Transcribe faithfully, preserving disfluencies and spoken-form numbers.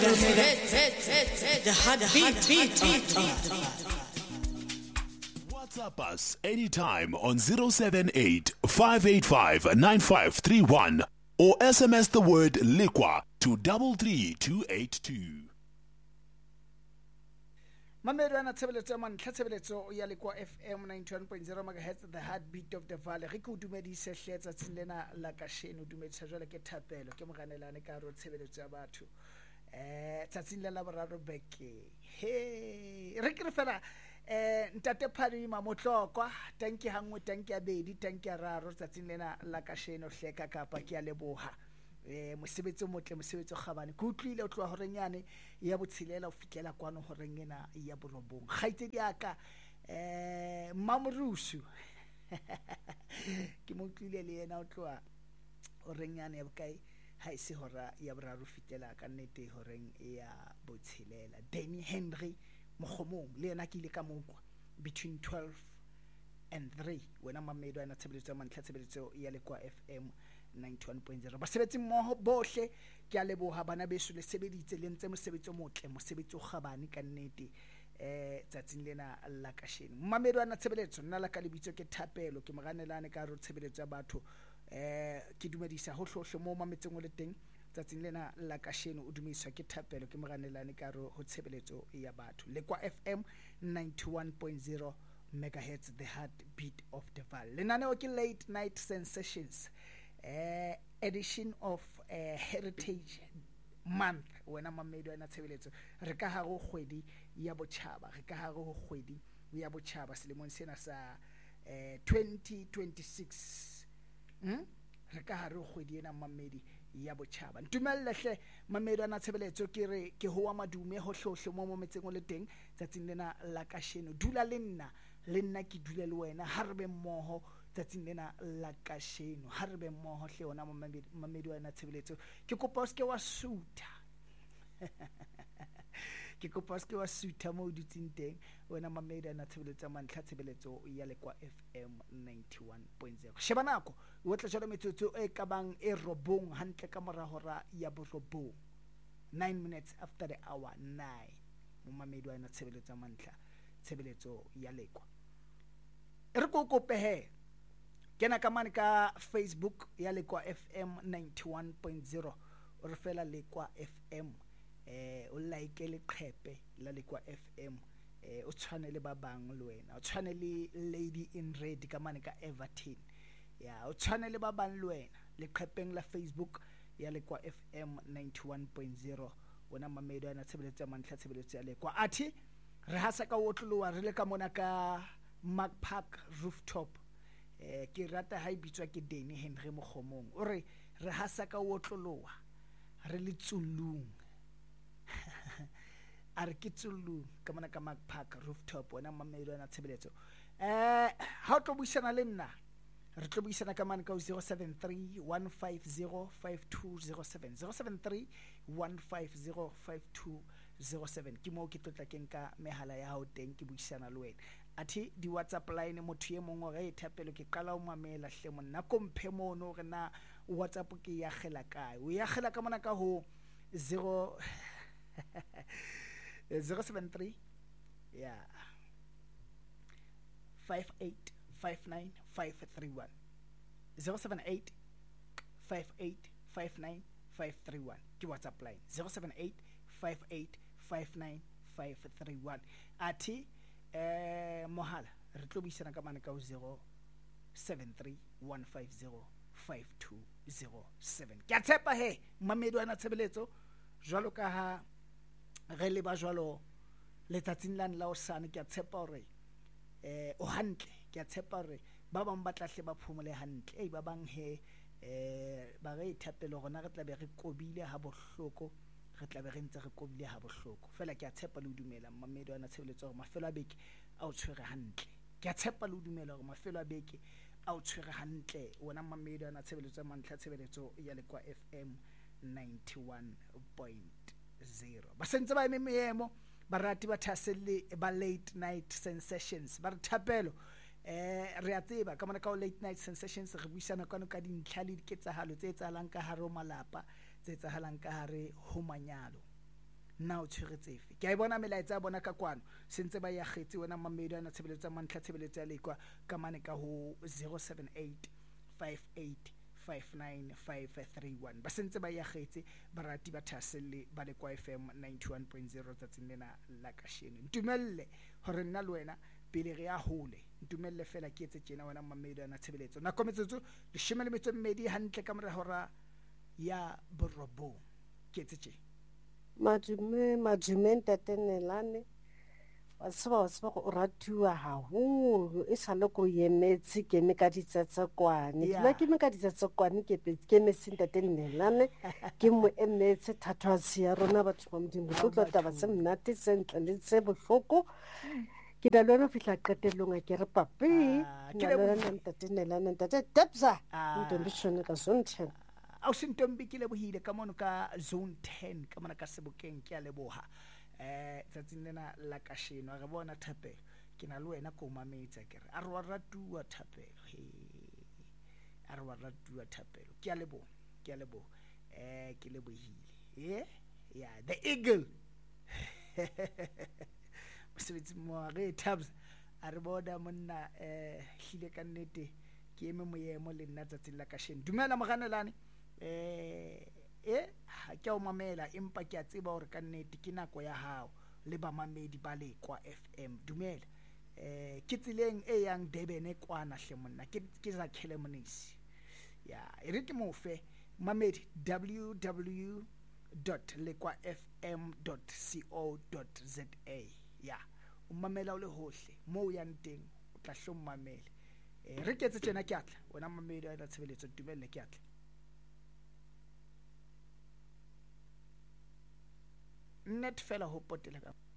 The heartbeat beat beat. WhatsApp us anytime on zero seven eight, five eight five, nine five three one or S M S the word Liqua to three three two eight two. Mamelwana tshebeletso man tlhatshebeletso ya Liqua F M ninety-one point zero megahertz, the heartbeat of the valley. Re go dumedise hletsa tsilena la kasheno dumedisa jwale ke thapelo ke moganelane ka ro tshebeletso ya batho eh tsatsing la boraro beke he re ke re fela eh ntate Pharima motlokwa tanki hangwe tanki ya bedi tanki ya raro tsatsing lena la kasheno hleka kapa ke ya leboha eh mosebetsi motle mosebetsi gabane ke utlwile o tloa hore nyane ya botshilela o fitlela kwano hore ngena ya borobong gaitse diaka eh mamurusu ke mo utlwile le yena o tloa hore nyane ya bokae ha ise hora ya boraro fitela ka nnete horeng ya botshilela. Danny Henry mogomong le yena ke ile ka mokwa between twelve and three wena mamedo ana tshebeletso mantlha tshebeletso ya Liqua F M ninety-one point zero. Basebetsi mmoho bohle ke a leboha bana beso le sebeditse le ntse mosebetsi o motle mosebetsi o gabane ka nnete eh tsatsing lena la kasheno mamedo ana tshebeletso nna la ka lebitso ke thapelo ke moganelane ka ro tshebeletso ya batho eh ke dumedisa ho hlohle mo mametseng o le teng tsatsing lena la kasheno o dumedisa ke thapelo ke moganelane ka ro ho tshebeletso ya batho Liqua F M ninety-one point zero megahertz, the heartbeat of the valley. Lenaneo ke late night sensations uh, edition of uh, heritage month wena mamedo ana tshebeletso re ka ha go kgwedi ya botjhaba re ka ha go kgwedi ya botjhaba selemong sena sa uh, twenty twenty-six hm re ka ha re kgwedi ena mamedi ya botjhaba ntumelle hle mamedo ana tshebeletso ke re ke ho wa madume ho hlohle mo mometseng o le teng tsatsing lena la kasheno dula le nna le nna ke dula le wena ha re be mmoho tsatsing lena la kasheno ha re be mmoho hle ona mamedo ana tshebeletso ke kopa o ske wa suta ke kopa o ske wa suta mo dutsing teng wena mamedo ana tshebeletso mantlha tshebeletso ya Liqua F M ninety-one point zero. Sheba nako o tla jalo metsotso e ka bang e robong hantle ka mora hora ya borobong nine minutes after the hour nine mo mamedo ana tshebeletso mantlha tshebeletso ya Liqua re go kope he kena ka mane ka Facebook ya Liqua F M ninety-one point zero o re fela Liqua F M eh o like le qhepe la Liqua F M eh o tshwane le ba bang le wena o tshwane le lady in red ka mane ka Everton ya o tshwane le ba bang le wena le qhepeng la Facebook ya Liqua F M ninety-one point zero wona mamedo ana tshebeletso mantlha tshebeletso ya Liqua athi re hasa ka otloloa re le ka mona ka Mark Park rooftop eh ke rata ha ibitswa ke Danny Henry mogomong o re re hasa ka otloloa re le tsullung are ke tsullung ka mona ka Mark Park rooftop wona mamedo ana tshebeletso eh ha o tlo buisana le nna re tlo buisana ka mane ka zero seven three one five zero five two zero seven zero seven three one five zero five two zero seven ke mo ke tlotla ke nka mehala ya hao teng ke buisana le wena athi di WhatsApp line motho ye mongwe re ithapelo ke qala o mamela hle monna komphe mono re na WhatsApp ke ya khela kae o ya khela ka mona ka ho zero zero seven three yeah five eight five nine five three one zero seven eight five eight five nine five three one ke WhatsApp line zero seven eight five eight five nine five three one athi eh mohala re tlo buisana ka mane ka zero seven three one five zero five two zero seven ke a tshepa he mamedo ana tshebeletso jwalo ka ha re le ba jwalo letsatsing la nla o sane ke a tshepa hore eh o hantle ke a tshepa hore ba bang ba tlahle ba phomole hantle ei ba bang he eh ba re ithapelo gona re tla be re kobile ha bohloko re tla be re ntse re kobile ha bohloko fela ke a tshepa le dumela mamedo ana tshebeletso hore mafelo a beke a o tshwere hantle ke a tshepa le dumela hore mafelo a beke a o tshwere hantle wona mamedo ana tshebeletso mantlha tshebeletso ya Liqua F M ninety-one point zero ba sentse ba eme meemo barati ba thaselle ba late night sensations ba re thapelo eh re a tseba ka mona ka late night sensations re buisana ka no ka dintlha le diketsahalo tse etsahalang ka hare o malapa tse etsahalang ka hare ho manyalo na o tshweretsefe ke a e bona melaetsa a bona ka kwano sentse ba ya kgetse wena mamedu ana tshebeletso mantlha tshebeletso ya lekwa ka mane ka ho zero seven eight five eight five nine five three one ba sentse ba ya kgetse barati ba thaselle ba le kwa F M ninety-one point zero tsatsing lena la kasheno ntumelle hore nna le wena pele re a hole ntumelle fela ke etse tjena wena mamedu ana tshebeletso na kometsetso le shemele metso mmedi hantle ka mora hora ya borobo ke etse tjena madume madume ntatenelane wa tseba wa tseba go ratiwa haholo e sa le go yemetse ke me ka ditsetsa kwane dila ke me ka ditsetsa kwane ke ke me sintatenelane ke mo emetse thathwasi ya rona batho ba modimo go tla taba se mnate sentle le tse bohloko ke da lona fihla qetellong a ke re papi ke le lona ntatenelane ntate Debza ntombi shone ka zonten au sintombi ke le bohile ka mono ka zone ten ka mona ka Sebokeng ke a leboha eh tsatsing lena la kasheno re bona Thapelo ke na le wena ko mametsa ke re a re wa ratua Thapelo he a re wa ratua Thapelo ke a leboha ke a leboha eh ke le bohile eh yeah the eagle mosebetsi mo re Tabs a re boda monna eh hlile ka nnete ke eme moyemo le nna tsatsing la kasheno dumela moganelane eh eh ha ke o mamela empa ke a tseba hore ka nnete ke nako ya hao le ba mamedi ba le kwa F M dumela eh ke tsileng e yang Durban kwana hle monna ke ke za Khelemonisi ya e re ke mofe mamedi w w w dot lekwa f m dot co dot za ya o mamela o le hohle mo ya nteng o tla hlommamela eh re ketse tjena ke atla wena mamedi a tshebeletso dumela ke atla net fela ho potela ka